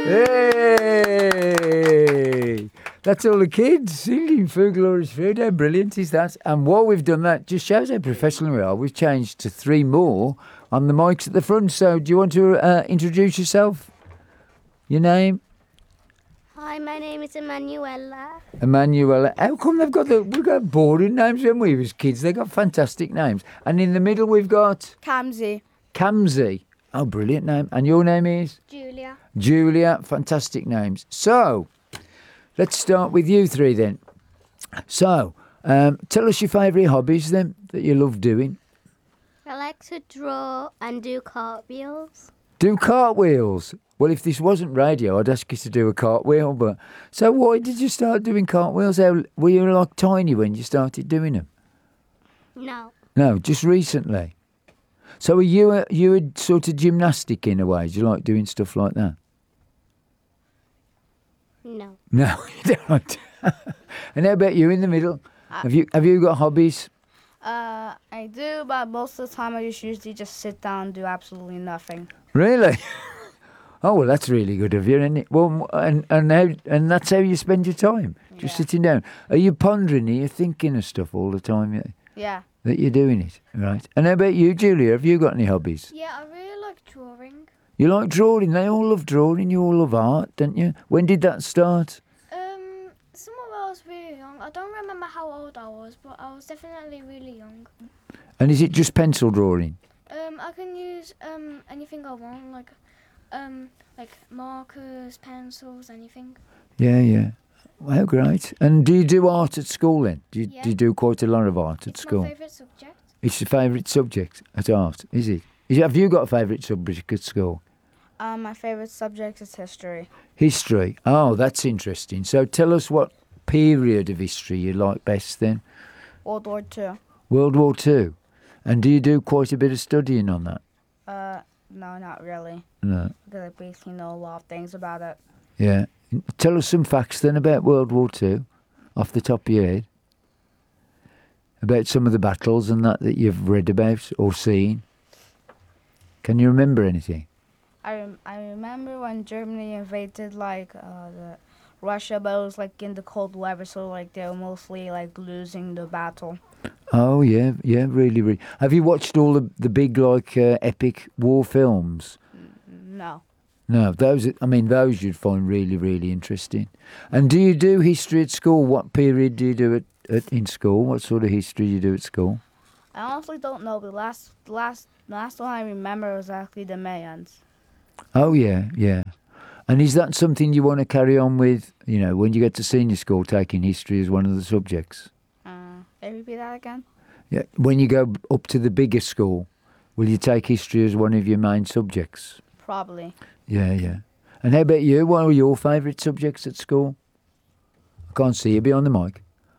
Hey! That's all the kids singing Food Glorious Food. How brilliant is that? And while we've done that, just shows how professional we are. We've changed to 3 more on the mics at the front. So do you want to introduce yourself? Your name? Hi, my name is Emanuela. Emanuela. How come we've got boring names when we was kids? They got fantastic names. And in the middle we've got Kamzi. Kamzi. Oh, brilliant name. And your name is? Julia. Julia. Fantastic names. So, let's start with you 3 then. So, tell us your favourite hobbies then that you love doing. I like to draw and do cartwheels. Do cartwheels. Well, if this wasn't radio, I'd ask you to do a cartwheel. But so, why did you start doing cartwheels? Were you like tiny when you started doing them? No. No, just recently. So, are you a sort of gymnastic in a way? Do you like doing stuff like that? No. No, you don't. And how about you in the middle? Have you got hobbies? I do, but most of the time I just usually just sit down and do absolutely nothing. Really? Oh, well, that's really good of you, isn't it? Well, and that's how you spend your time, just sitting down. Are you pondering? Are you thinking of stuff all the time? Yeah. That you're doing it, right? And how about you, Julia? Have you got any hobbies? Yeah, I really like drawing. You like drawing? They all love drawing. You all love art, don't you? When did that start? Somewhere when I was really young. I don't remember how old I was, but I was definitely really young. And is it just pencil drawing? I can use anything I want, like markers, pencils, anything. Yeah. Well, great. And do you do art at school then? Do you do quite a lot of art at school? It's my favourite subject. It's your favourite subject at art, is it? Have you got a favourite subject at school? My favorite subject is history. History. Oh, that's interesting. So tell us what period of history you like best then. World War II. World War Two. And do you do quite a bit of studying on that? No, not really. No. Because I basically know a lot of things about it. Yeah. Tell us some facts then about World War Two, off the top of your head. About some of the battles and that you've read about or seen. Can you remember anything? I remember when Germany invaded the Russia, but it was like in the cold weather, so like they were mostly like losing the battle. Oh yeah, really, really. Have you watched all the big epic war films? No. No, those you'd find really, really interesting. And do you do history at school? What period do you do in school? What sort of history do you do at school? I honestly don't know. The last one I remember was actually the Mayans. Oh yeah. And is that something you want to carry on with? You know, when you get to senior school, taking history as one of the subjects. Can you repeat that again? Yeah. When you go up to the bigger school, will you take history as one of your main subjects? Probably. Yeah. And how about you? What are your favourite subjects at school? I can't see you behind the mic.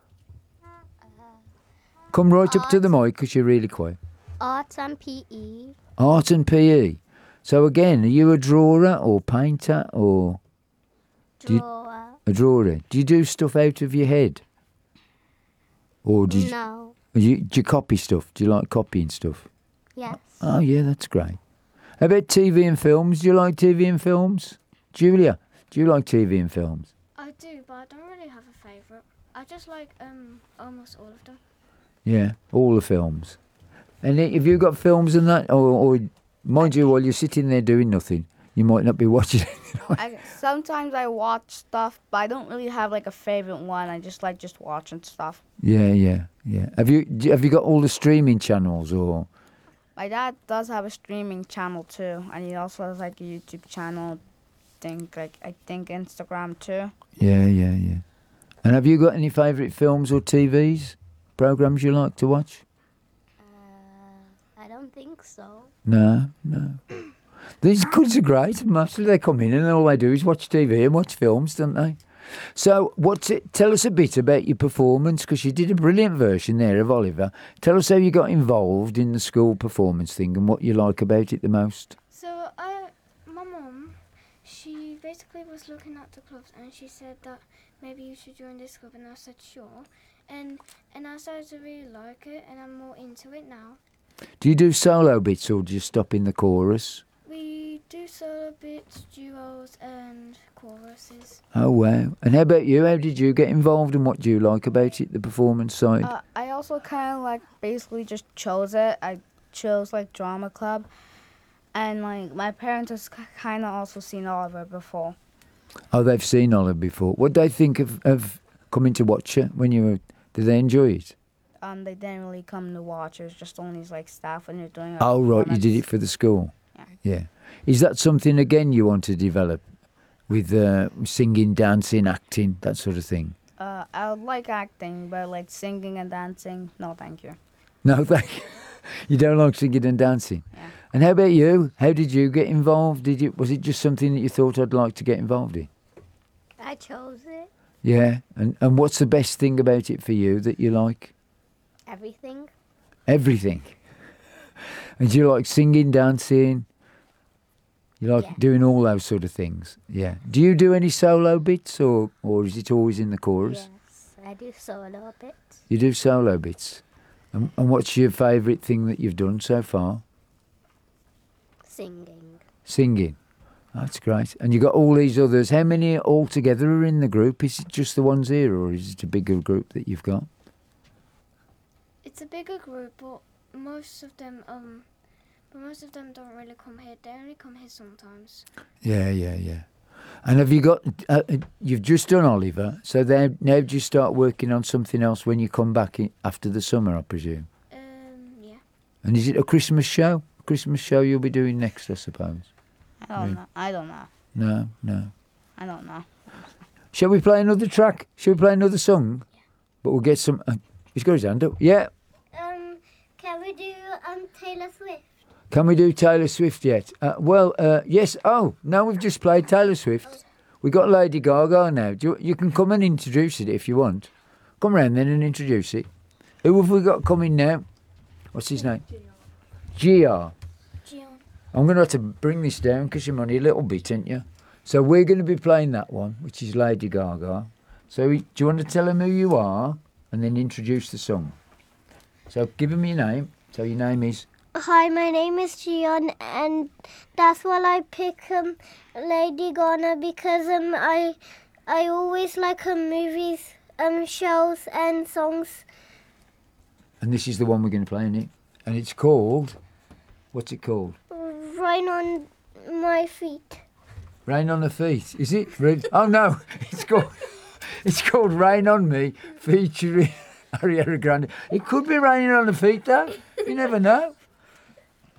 Come right up to the mic because you're really quiet. Art and PE. Art and PE. So again, are you a drawer or painter or Drawer. a drawer? Do you do stuff out of your head? Or do you copy stuff? Do you like copying stuff? Yes. Oh yeah, that's great. How about TV and films? Do you like TV and films? Julia, do you like TV and films? I do, but I don't really have a favourite. I just like almost all of them. Yeah, all the films. And have you got films and that? Or mind you, while you're sitting there doing nothing, you might not be watching it. Sometimes I watch stuff, but I don't really have like a favorite one. I just like watching stuff. Yeah. Have you got all the streaming channels or? My dad does have a streaming channel too, and he also has like a YouTube channel. I think Instagram too. Yeah. And have you got any favourite films or TVs programs you like to watch? I don't think so. No. These kids are great. Mostly they come in and all they do is watch TV and watch films, don't they? So, tell us a bit about your performance, because you did a brilliant version there of Oliver. Tell us how you got involved in the school performance thing and what you like about it the most. So, my mum, she basically was looking at the clubs and she said that maybe you should join this club, and I said sure. And I started to really like it, and I'm more into it now. Do you do solo bits or do you stop in the chorus? We do solo bits, duos, and choruses. Oh, wow. And how about you? How did you get involved and what do you like about it, the performance side? I also kind of like basically just chose it. I chose like drama club, and like my parents has kind of also seen Oliver before. Oh, they've seen Olive before. What did they think of coming to watch it when you were... Did they enjoy it? They didn't really come to watch. It was just only like staff when you're doing. Oh, right. You did it for the school. Yeah. Is that something, again, you want to develop with singing, dancing, acting, that sort of thing? I would like acting, but like singing and dancing, no, thank you. No, thank you. You don't like singing and dancing? Yeah. And how about you? How did you get involved? Was it just something that you thought I'd like to get involved in? I chose it. Yeah. And what's the best thing about it for you that you like? Everything. Everything. And do you like singing, dancing? You like doing all those sort of things? Yeah. Do you do any solo bits or is it always in the chorus? Yes, I do solo bits. You do solo bits. And what's your favourite thing that you've done so far? Singing. Singing. That's great. And you got all these others. How many altogether are in the group? Is it just the ones here or is it a bigger group that you've got? It's a bigger group, but most of them don't really come here. They only come here sometimes. Yeah. And have you got... you've just done Oliver, so now do you start working on something else when you come back after the summer, I presume? Yeah. And is it a Christmas show? A Christmas show you'll be doing next, I suppose? I don't know. No. I don't know. Shall we play another track? Shall we play another song? Yeah. But we'll get some... he's got his hand up. Yeah. Can we do Taylor Swift? Can we do Taylor Swift yet? Yes. Oh, no, we've just played Taylor Swift. We got Lady Gaga now. You can come and introduce it if you want. Come round then and introduce it. Who have we got coming now? What's his name? Gian. I'm going to have to bring this down because you're only a little bit, ain't you? So we're going to be playing that one, which is Lady Gaga. So do you want to tell him who you are and then introduce the song? So give him your name. So your name is... Hi, my name is Gian, and that's why I pick Lady Gaga because I always like her movies, shows and songs. And this is the one we're going to play, isn't it? And it's called... What's it called? Rain on My Feet. Rain on the Feet. Is it? Oh no, it's called Rain on Me, featuring Ariana Grande. It could be raining on the feet though. You never know.